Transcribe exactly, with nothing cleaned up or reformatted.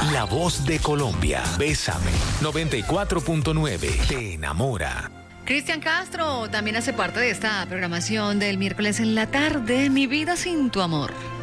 La voz de Colombia. Bésame. noventa y cuatro punto nueve. Te enamora. Cristian Castro también hace parte de esta programación del miércoles en la tarde. Mi vida sin tu amor.